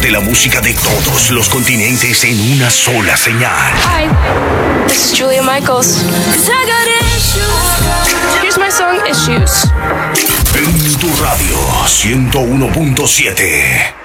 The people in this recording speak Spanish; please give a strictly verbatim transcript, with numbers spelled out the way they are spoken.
de la música de todos los continentes en una sola señal. Hi, this is Julia Michaels. 'Cause I got issues. Here's my song, Issues. En tu radio ciento uno punto siete.